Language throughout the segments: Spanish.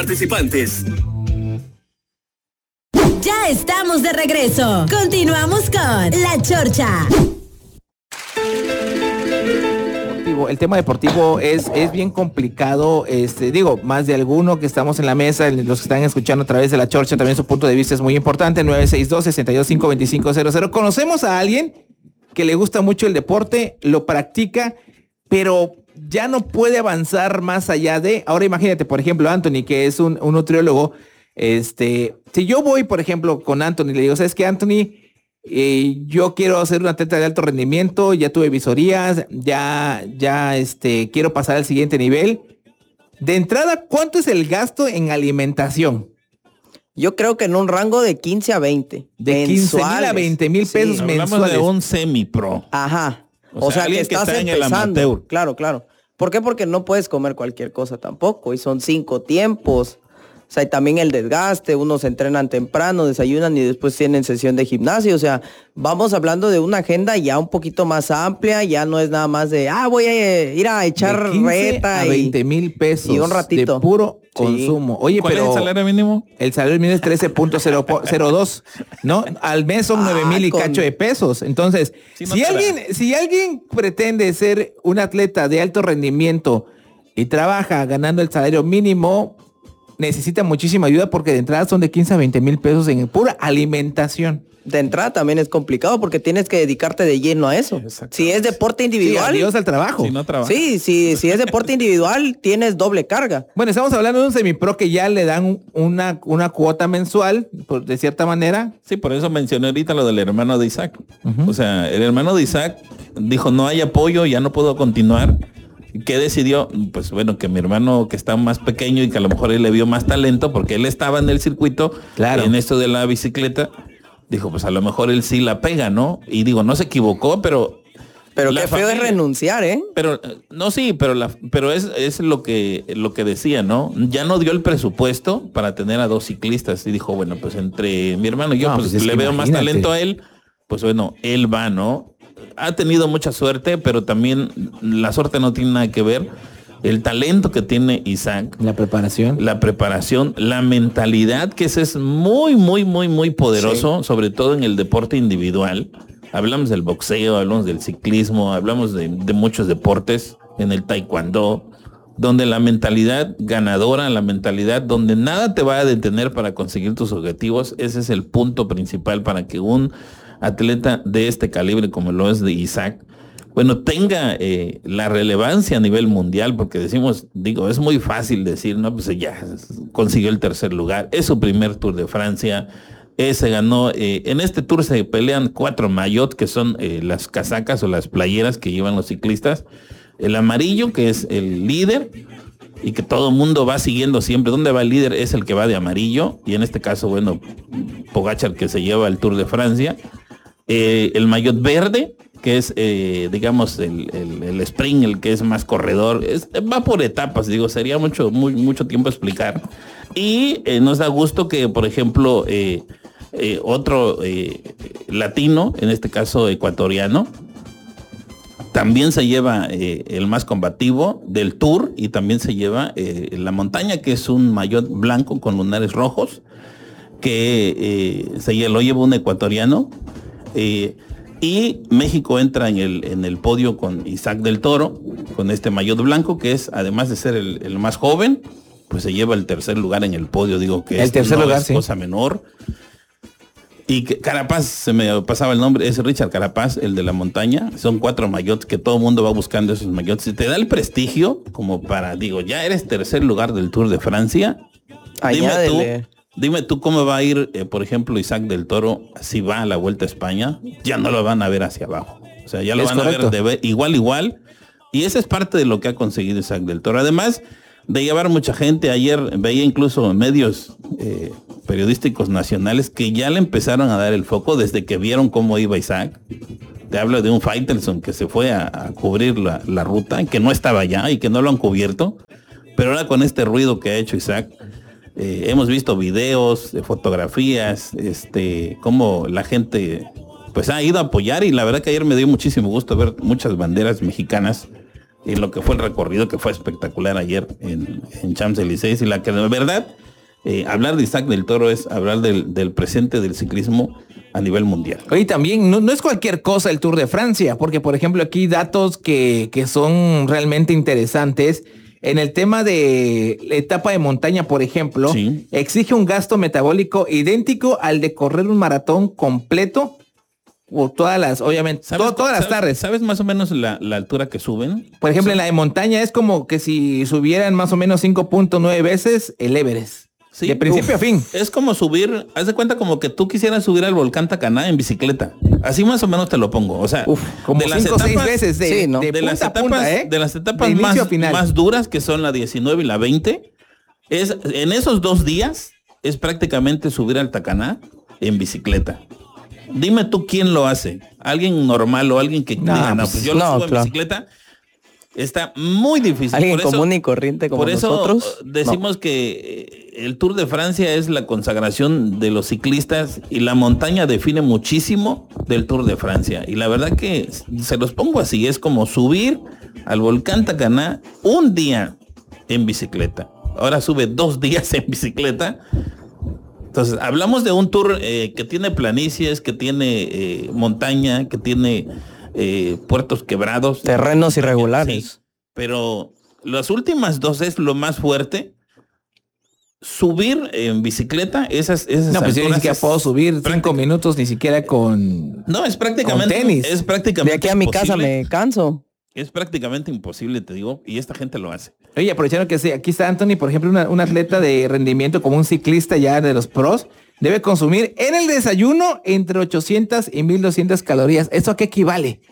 participantes. Ya estamos de regreso. Continuamos con La Chorcha. El tema deportivo es bien complicado, más de alguno que estamos en la mesa, los que están escuchando a través de La Chorcha, también su punto de vista es muy importante. 962-625-2500. Conocemos a alguien que le gusta mucho el deporte, lo practica, pero ya no puede avanzar más allá de... Ahora imagínate, por ejemplo, Anthony, que es un nutriólogo. Si yo voy, por ejemplo, con Anthony, le digo, ¿sabes qué, Anthony? Yo quiero ser un atleta de alto rendimiento, ya tuve visorías, ya quiero pasar al siguiente nivel. De entrada, ¿cuánto es el gasto en alimentación? Yo creo que en un rango de 15 a 20. De 15,000 a 20,000 pesos mensuales. Hablamos de un semi-pro. Ajá. O sea que estás empezando. Claro. ¿Por qué? Porque no puedes comer cualquier cosa tampoco. Y son 5 tiempos. O sea, y también el desgaste, unos entrenan temprano, desayunan y después tienen sesión de gimnasio. O sea, vamos hablando de una agenda ya un poquito más amplia, ya no es nada más de, voy a ir a echar de 15 reta. A 20,000 pesos. Y un ratito. De puro consumo. Oye, ¿cuál pero es el salario mínimo? El salario mínimo es 13.02, ¿no? Al mes son 9,000 y cacho de pesos. Entonces, si alguien pretende ser un atleta de alto rendimiento y trabaja ganando el salario mínimo, necesita muchísima ayuda porque de entrada son de 15 a 20,000 pesos en pura alimentación. De entrada también es complicado porque tienes que dedicarte de lleno a eso. Si es deporte individual. Sí, adiós al trabajo. Si no trabajas. Sí, si es deporte individual, tienes doble carga. Bueno, estamos hablando de un semipro que ya le dan una cuota mensual, de cierta manera. Sí, por eso mencioné ahorita lo del hermano de Isaac. O sea, el hermano de Isaac dijo, no hay apoyo, ya no puedo continuar. ¿Qué decidió? Pues bueno, que mi hermano que está más pequeño y que a lo mejor él le vio más talento porque él estaba en el circuito, claro, en esto de la bicicleta, dijo, pues a lo mejor él sí la pega, ¿no? Y digo, no se equivocó, pero qué feo es renunciar, ¿eh? Pero no, sí, pero es lo que decía, ¿no? Ya no dio el presupuesto para tener a 2 ciclistas y dijo, bueno, pues entre mi hermano y yo, pues le veo más talento a él, pues bueno, él va, ¿no? Ha tenido mucha suerte, pero también la suerte no tiene nada que ver. El talento que tiene Isaac. La preparación, la mentalidad, que ese es muy, muy, muy, muy poderoso, sí, sobre todo en el deporte individual. Hablamos del boxeo, hablamos del ciclismo, hablamos de muchos deportes, en el taekwondo, donde la mentalidad ganadora, la mentalidad donde nada te va a detener para conseguir tus objetivos, ese es el punto principal para que un atleta de este calibre como lo es de Isaac, bueno, tenga la relevancia a nivel mundial, porque es muy fácil decir, no, pues ya consiguió el 3er lugar, es su primer Tour de Francia, se ganó, en este Tour se pelean 4 maillots, que son las casacas o las playeras que llevan los ciclistas, el amarillo, que es el líder, y que todo el mundo va siguiendo siempre. ¿Dónde va el líder? Es el que va de amarillo, y en este caso, bueno, Pogačar, que se lleva el Tour de Francia. El maillot verde, que es, digamos, el sprint, el que es más corredor, va por etapas, sería mucho tiempo explicar. Y nos da gusto que, por ejemplo, otro latino, en este caso ecuatoriano, también se lleva el más combativo del Tour y también se lleva la montaña, que es un maillot blanco con lunares rojos, que lo lleva un ecuatoriano. Y México entra en el podio con Isaac del Toro, con este maillot blanco, que es, además de ser el más joven, pues se lleva el 3er lugar en el podio, que el tercer lugar, sí, cosa menor. Y que Carapaz, se me pasaba el nombre, es Richard Carapaz, el de la montaña. Son 4 maillots que todo el mundo va buscando esos maillots. Si te da el prestigio como para, ya eres 3er lugar del Tour de Francia. Dime tú cómo va a ir, por ejemplo, Isaac del Toro, si va a la Vuelta a España, ya no lo van a ver hacia abajo. O sea, ya lo van a ver igual. Y esa es parte de lo que ha conseguido Isaac del Toro. Además de llevar mucha gente, ayer veía incluso medios periodísticos nacionales que ya le empezaron a dar el foco desde que vieron cómo iba Isaac. Te hablo de un Faitelson que se fue a cubrir la ruta, que no estaba allá y que no lo han cubierto. Pero ahora con este ruido que ha hecho Isaac, hemos visto videos, fotografías, cómo la gente pues ha ido a apoyar, y la verdad que ayer me dio muchísimo gusto ver muchas banderas mexicanas y lo que fue el recorrido, que fue espectacular ayer en Champs-Élysées, y la que de verdad, hablar de Isaac del Toro es hablar del presente del ciclismo a nivel mundial. Oye, también no es cualquier cosa el Tour de Francia, porque por ejemplo aquí datos que son realmente interesantes. En el tema de la etapa de montaña, por ejemplo, sí, exige un gasto metabólico idéntico al de correr un maratón completo o todas las, obviamente, todas las tardes. ¿Sabes más o menos la altura que suben? Por ejemplo, en la de montaña es como que si subieran más o menos 5.9 veces el Everest. Sí, de principio a fin. Es como subir, haz de cuenta como que tú quisieras subir al volcán Tacaná en bicicleta. Así más o menos te lo pongo. O sea, como de 5 o 6 veces de las etapas más duras, que son la 19 y la 20, en esos 2 días es prácticamente subir al Tacaná en bicicleta. Dime tú quién lo hace. ¿Alguien normal o alguien que diga, pues yo lo subo en bicicleta? Está muy difícil. Alguien común y corriente como nosotros. Por eso decimos que el Tour de Francia es la consagración de los ciclistas y la montaña define muchísimo del Tour de Francia. Y la verdad que se los pongo así, es como subir al volcán Tacaná un día en bicicleta. Ahora sube 2 días en bicicleta. Entonces, hablamos de un tour que tiene planicies, que tiene montaña, que tiene puertos quebrados, terrenos irregulares, sí, pero las últimas 2 es lo más fuerte. Subir en bicicleta, esas no, pues yo ni siquiera puedo subir 5 minutos ni siquiera con es prácticamente con tenis. Es prácticamente de aquí a mi casa me canso. Es prácticamente imposible, te digo, y esta gente lo hace. Oye, aprovechando que sí, aquí está Anthony, por ejemplo, un atleta de rendimiento como un ciclista ya de los pros, debe consumir en el desayuno entre 800 y 1200 calorías. ¿Eso a qué equivale?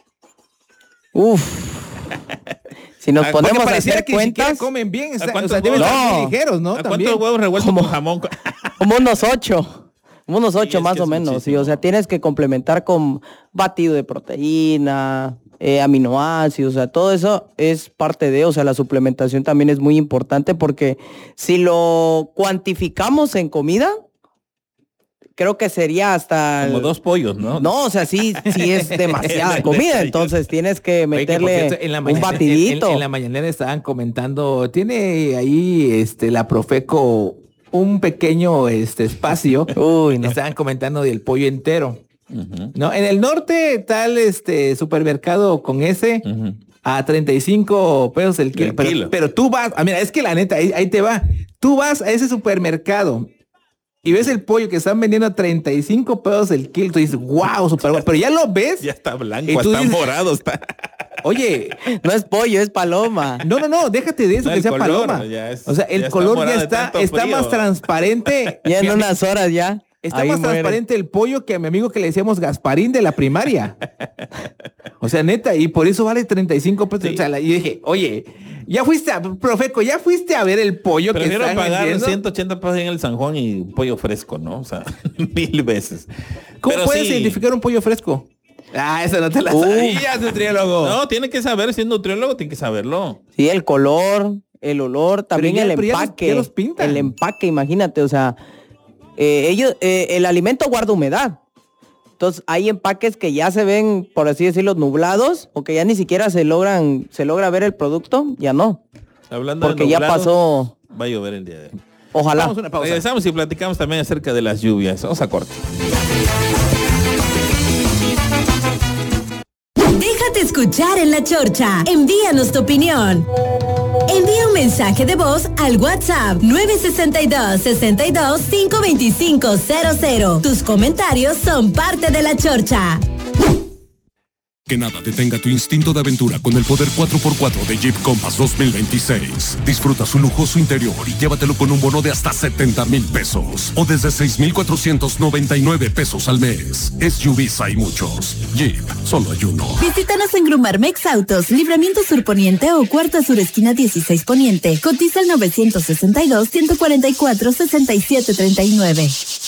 Si nos ponemos a hacer que cuentas, comen bien, deben ser muy ligeros, ¿no? ¿A cuántos huevos revueltos con jamón? Como unos 8. Unos 8 más o menos, sí. O sea, tienes que complementar con batido de proteína, aminoácidos, o sea, todo eso es parte de, o sea, la suplementación también es muy importante porque si lo cuantificamos en comida, creo que sería hasta como 2 pollos, ¿no? No, o sea, sí es demasiada comida, entonces tienes que meterle un batidito. En la mañanera estaban comentando, tiene ahí la Profeco un pequeño espacio. Uy, no. Estaban comentando del pollo entero. Uh-huh. No, en el norte tal supermercado con ese a 35 pesos el kilo. Pero tú vas, mira, es que la neta, ahí te va. Tú vas a ese supermercado y ves el pollo que están vendiendo a 35 pesos el kilo. Tú dices, wow, super bueno. Pero ya lo ves. Ya está blanco, está morado, está. Oye, no es pollo, es paloma. No, déjate de eso, que sea color, paloma. O sea, el color ya está más transparente. Ya en unas horas ya. Está más transparente el pollo que a mi amigo que le decíamos Gasparín de la primaria. O sea, neta, y por eso vale 35 pesos. Sí. O sea, y dije, oye, Profeco, ya fuiste a ver el pollo. Prefiero que están pagar vendiendo? 180 pesos en el San Juan y pollo fresco, ¿no? O sea, 1000 veces. ¿Cómo puedes identificar un pollo fresco? Eso no te la sabías, nutriólogo. No, tiene que saber, siendo nutriólogo, tiene que saberlo. Sí, el color, el olor, también el empaque. Ya los pintan. El empaque, imagínate, o sea, el alimento guarda humedad. Entonces hay empaques que ya se ven, por así decirlo, nublados, o que ya ni siquiera se logra ver el producto, ya no. Hablando porque de nublados, ya pasó. Va a llover el día de hoy. Ojalá. Vamos a una pausa. Regresamos y platicamos también acerca de las lluvias. Vamos a corte. Déjate escuchar en La Chorcha. Envíanos tu opinión. Envía un mensaje de voz al WhatsApp 962-62-52500. Tus comentarios son parte de La Chorcha. Que nada detenga tu instinto de aventura con el poder 4x4 de Jeep Compass 2026. Disfruta su lujoso interior y llévatelo con un bono de hasta 70,000 pesos o desde 6,499 pesos al mes. SUVs hay muchos. Jeep, solo hay uno. Visítanos en Grumarmex Autos, Libramiento Sur Poniente o Cuarta Sur Esquina 16 Poniente. Cotiza el 962-144-6739.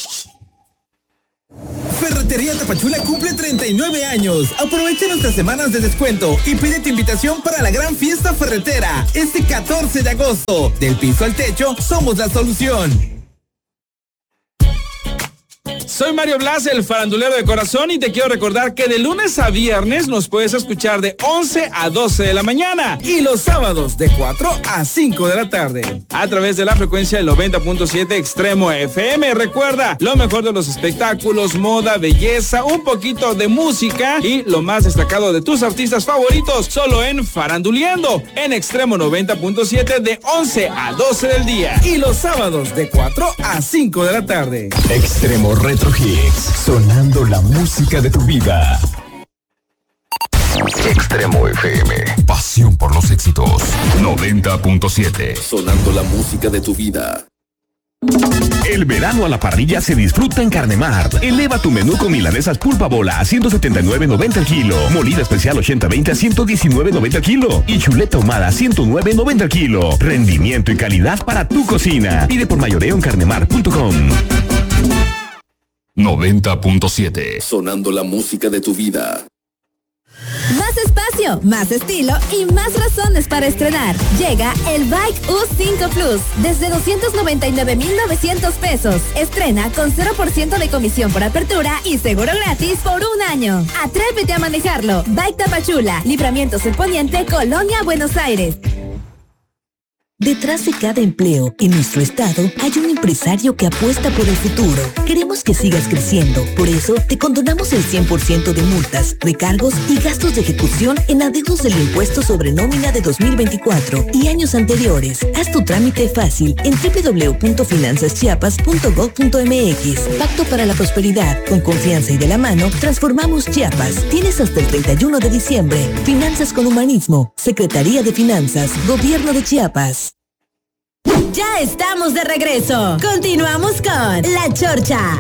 Ferretería Tapachula cumple 39 años. Aprovecha nuestras semanas de descuento y pide tu invitación para la gran fiesta ferretera este 14 de agosto. Del piso al techo, somos la solución. Soy Mario Blas, el farandulero de corazón, y te quiero recordar que de lunes a viernes nos puedes escuchar de 11 a 12 de la mañana y los sábados de 4 a 5 de la tarde a través de la frecuencia del 90.7 Extremo FM. Recuerda, lo mejor de los espectáculos, moda, belleza, un poquito de música y lo más destacado de tus artistas favoritos, solo en Faranduleando, en Extremo 90.7 de 11 a 12 del día. Y los sábados de 4 a 5 de la tarde. Extremo Retro Hits, sonando la música de tu vida. Extremo FM, pasión por los éxitos. 90.7, sonando la música de tu vida. El verano a la parrilla se disfruta en Carnemart. Eleva tu menú con milanesas pulpa bola a 179.90 el kilo, molida especial 80-20 a 119.90 el kilo y chuleta ahumada a 109.90 el kilo. Rendimiento y calidad para tu cocina. Pide por mayoreo en carnemart.com. 90.7, sonando la música de tu vida. Más espacio, más estilo y más razones para estrenar. Llega el Bike U5 Plus desde 299,900 pesos. Estrena con 0% de comisión por apertura y seguro gratis por un año. Atrévete a manejarlo. Bike Tapachula, Libramientos El Poniente, Colonia, Buenos Aires. Detrás de cada empleo en nuestro estado hay un empresario que apuesta por el futuro. Queremos que sigas creciendo. Por eso, te condonamos el 100% de multas, recargos y gastos de ejecución en adeudos del impuesto sobre nómina de 2024 y años anteriores. Haz tu trámite fácil en www.finanzaschiapas.gov.mx. Pacto para la prosperidad. Con confianza y de la mano, transformamos Chiapas. Tienes hasta el 31 de diciembre. Finanzas con humanismo. Secretaría de Finanzas. Gobierno de Chiapas. Ya estamos de regreso. Continuamos con La Chorcha.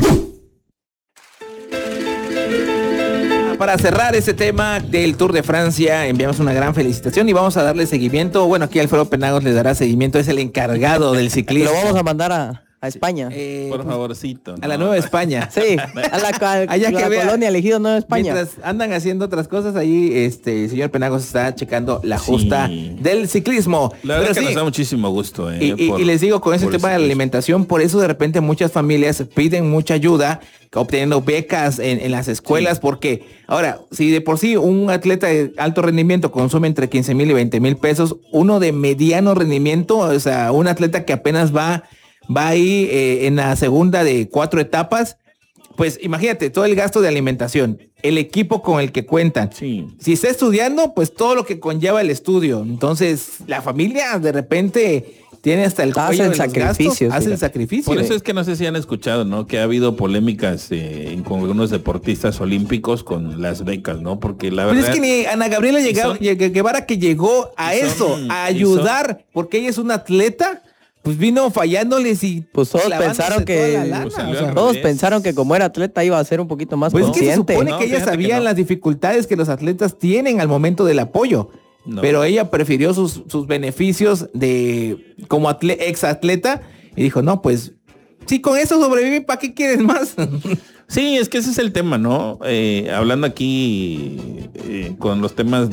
Para cerrar ese tema del Tour de Francia, enviamos una gran felicitación y vamos a darle seguimiento. Bueno, aquí Alfredo Penagos le dará seguimiento, es el encargado del ciclismo. Lo vamos a mandar a España. Por favorcito. A la Nueva España. Sí, a la colonia elegido Nueva España. Mientras andan haciendo otras cosas, ahí el señor Penagos está checando la justa del ciclismo. La verdad que nos da muchísimo gusto. Y les digo, con ese tema de la alimentación, por eso de repente muchas familias piden mucha ayuda, obteniendo becas en las escuelas, porque ahora, si de por sí un atleta de alto rendimiento consume entre 15,000 y 20,000 pesos, uno de mediano rendimiento, o sea, un atleta que apenas va ahí en la segunda de 4 etapas, pues imagínate todo el gasto de alimentación, el equipo con el que cuentan. Sí. Si está estudiando, pues todo lo que conlleva el estudio. Entonces, la familia de repente tiene hasta el cuello de los gastos, hace el sacrificio. Por eso es que no sé si han escuchado, ¿no? Que ha habido polémicas con algunos deportistas olímpicos con las becas, ¿no? Porque la verdad... Pero es que ni Ana Gabriela Guevara, que llegó a a ayudar, porque ella es una atleta, pues vino fallándoles y pues todos pensaron que como era atleta iba a ser un poquito más consciente. Es que se supone que ella sabía las dificultades que los atletas tienen al momento del apoyo. No. Pero ella prefirió sus beneficios de como ex atleta y dijo, no, pues si con eso sobrevive, ¿para qué quieres más? Sí, es que ese es el tema, ¿no? Hablando aquí con los temas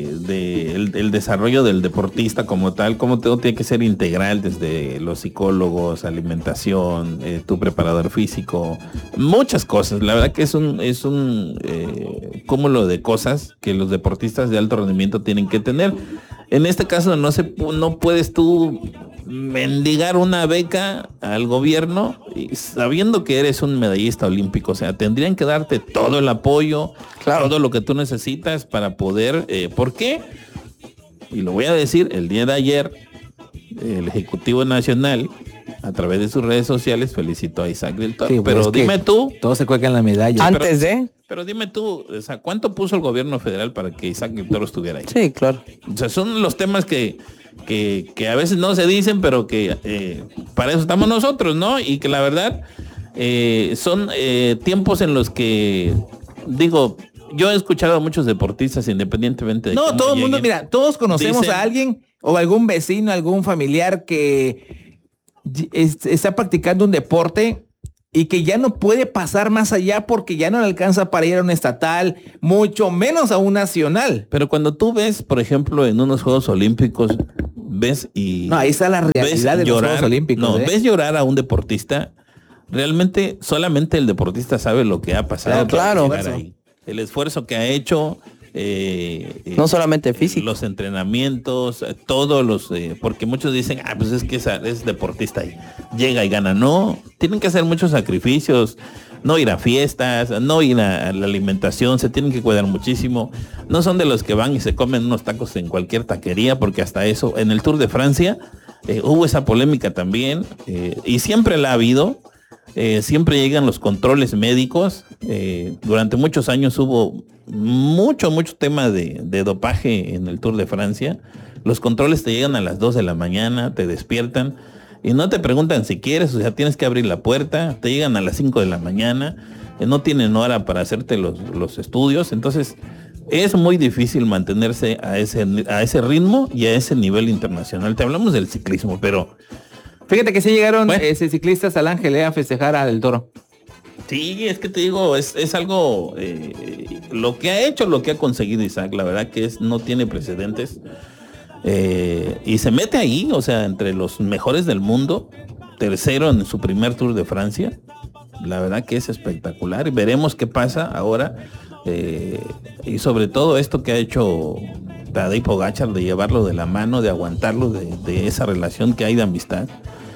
el desarrollo del deportista como tal, como todo tiene que ser integral, desde los psicólogos, alimentación, tu preparador físico, muchas cosas. La verdad que es un cúmulo de cosas que los deportistas de alto rendimiento tienen que tener. En este caso no puedes tú mendigar una beca al gobierno sabiendo que eres un medallista olímpico. O sea, tendrían que darte todo el apoyo, todo lo que tú necesitas para poder... ¿Por qué? Y lo voy a decir, el día de ayer, el Ejecutivo Nacional, a través de sus redes sociales, felicitó a Isaac del Toro. Sí, pero dime tú... Todos se cuelgan la medalla. Pero dime tú, o sea, ¿cuánto puso el gobierno federal para que Isaac del Toro estuviera ahí? Sí, claro. O sea, son los temas que a veces no se dicen, pero que para eso estamos nosotros, ¿no? Y que la verdad son tiempos en los que, digo, yo he escuchado a muchos deportistas independientemente de no, todo el mundo, mira, todos conocemos a alguien o algún vecino, algún familiar que está practicando un deporte y que ya no puede pasar más allá porque ya no le alcanza para ir a un estatal, mucho menos a un nacional. Pero cuando tú ves, por ejemplo, en unos Juegos Olímpicos, ves y... No, ahí está la realidad de los Juegos Olímpicos. No, ves llorar a un deportista, realmente solamente el deportista sabe lo que ha pasado. Claro. Ahí. El esfuerzo que ha hecho. No solamente físico. Los entrenamientos, todos los... porque muchos dicen, pues es que es deportista y llega y gana. No, tienen que hacer muchos sacrificios. No ir a fiestas, no ir a la alimentación, se tienen que cuidar muchísimo. No son de los que van y se comen unos tacos en cualquier taquería, porque hasta eso, en el Tour de Francia, hubo esa polémica también, y siempre la ha habido. Siempre llegan los controles médicos. Durante muchos años hubo mucho tema de dopaje en el Tour de Francia. Los controles te llegan a las 2 de la mañana, te despiertan y no te preguntan si quieres, o sea, tienes que abrir la puerta, te llegan a las 5 de la mañana, no tienen hora para hacerte los estudios. Entonces es muy difícil mantenerse a ese ritmo y a ese nivel internacional. Te hablamos del ciclismo, pero fíjate que sí llegaron ciclistas al Ángel a festejar a Del Toro. Sí, es que te digo, es algo, lo que ha hecho, lo que ha conseguido Isaac, la verdad que no tiene precedentes. Y se mete ahí, o sea, entre los mejores del mundo, tercero en su primer Tour de Francia. La verdad que es espectacular y veremos qué pasa ahora. Y sobre todo esto que ha hecho Tadej Pogačar, de llevarlo de la mano, de aguantarlo, de esa relación que hay de amistad.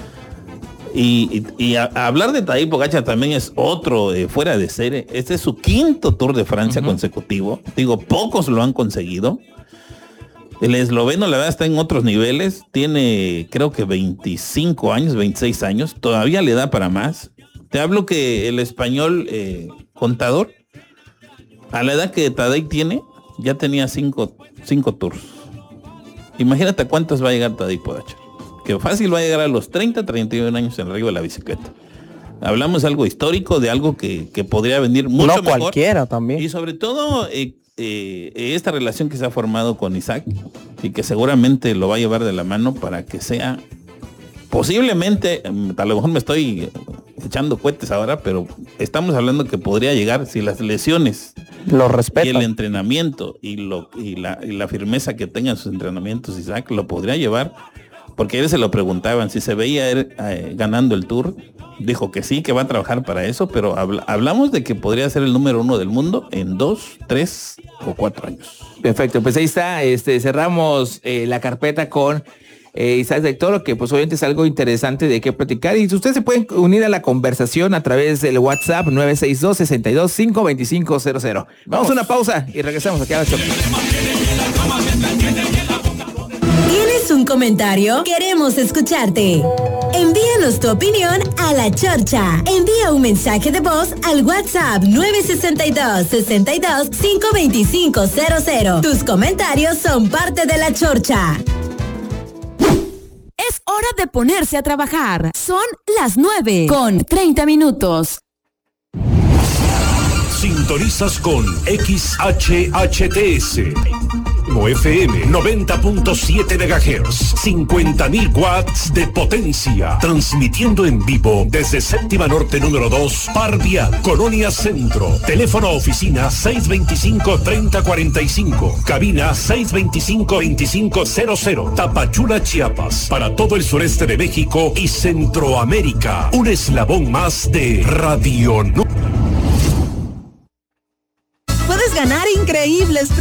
Y hablar de Tadej Pogačar también es otro fuera de serie. Este es su quinto Tour de Francia consecutivo. Digo, pocos lo han conseguido. El esloveno, la verdad, está en otros niveles. Tiene, creo que 25 años, 26 años. Todavía le da para más. Te hablo que el español Contador, a la edad que Tadej tiene, ya tenía 5 tours. Imagínate a cuántos va a llegar Tadej Pogačar. Que fácil va a llegar a los 30, 31 años en el río de la bicicleta. Hablamos de algo histórico, de algo que podría venir mucho mejor. No cualquiera también. Y sobre todo esta relación que se ha formado con Isaac y que seguramente lo va a llevar de la mano para que sea posiblemente, a lo mejor me estoy echando cohetes ahora, pero estamos hablando que podría llegar, si las lesiones lo respetan, y el entrenamiento y la firmeza que tengan sus entrenamientos, Isaac lo podría llevar. Porque ayer se lo preguntaban si se veía ganando el Tour. Dijo que sí, que va a trabajar para eso, pero hablamos de que podría ser el número 1 del mundo en 2, 3 o 4 años. Perfecto, pues ahí está, cerramos la carpeta con Isaac Del Toro, que pues obviamente es algo interesante de qué platicar. Y ustedes se pueden unir a la conversación a través del WhatsApp 962-62-52500. Vamos a una pausa y regresamos aquí a la Chorcha. ¿Tienes un comentario? Queremos escucharte. Envíanos tu opinión a La Chorcha. Envía un mensaje de voz al WhatsApp 962-62-52500. Tus comentarios son parte de La Chorcha. Es hora de ponerse a trabajar. Son las 9:30. Sintonizas con XHHTS. FM 90.7 MHz, 50.000 watts de potencia, transmitiendo en vivo desde Séptima Norte número 2, Par Vial, Colonia Centro. Teléfono oficina 625-3045, cabina 625-2500, Tapachula, Chiapas, para todo el sureste de México y Centroamérica. Un eslabón más de Radio